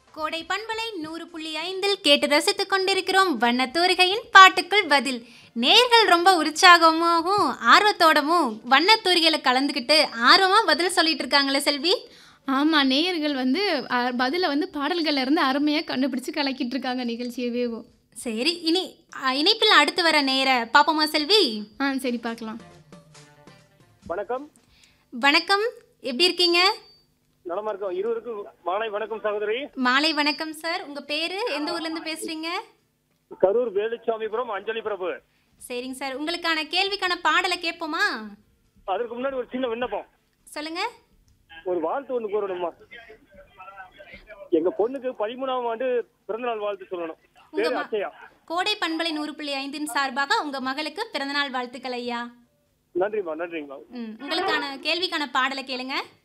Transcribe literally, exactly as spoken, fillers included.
கோடை பண்பலை நூறு புள்ளி ஐந்தில் கேட்டு ரசித்துக் கொண்டிருக்கிறோம் வண்ணத்தூரிகையின் பாட்டுக்குள் பதில். நேர்கள் ரொம்ப உற்சாகமாகவும் ஆர்வத்தோடவும் வண்ணத்தூரிகளை கலந்துக்கிட்டு ஆர்வமாக பதில் சொல்லிட்டு இருக்காங்களே செல்வி. ஆமா. நேயர்கள் வந்து அ பதில வந்து பாடல்கள்ல இருந்து அருமையா கண்டுபிடிச்சு கலக்கிட்டு இருக்காங்க நிகழ்ச்சியவேவும். சரி, இனி அ, இணைப்பில் அடுத்து வர நேர பாப்போமா செல்வி? ஆ சரி பார்க்கலாம். வணக்கம். வணக்கம், எப்படி இருக்கீங்க? நலமா இருக்கோம். இருவருக்கும் மாலை வணக்கம் சகோதரி. மாலை வணக்கம் சார். உங்க பேரு, எந்த ஊர்ல இருந்து பேசுறீங்க? கரூர் வேலுச்சாமிபுரம் அஞ்சலி பிரபு. சரிங்க சார், உங்களுக்கான கேள்விக்கான பாடலை கேட்போமா? அதற்கு முன்னாடி ஒரு சின்ன விண்ணப்பம். சொல்லுங்க. ஒரு வாழ்த்து ஒன்று கூறணுமா? எங்க பொண்ணுக்கு பதிமூணாம் ஆண்டு பிறந்தநாள் வாழ்த்து சொல்லணும். உங்க பேரு ம- அச்சயா. கோடை பண்பலை நூறு புள்ளி ஐந்தின் சார்பாக உங்க மகளுக்கு பிறந்தநாள் வாழ்த்துக்கள் ஐயா. நன்றிம்மா, நன்றிங்கம்மா. ம், உங்களுக்கான கேள்விக்கான பாடலை கேளுங்க.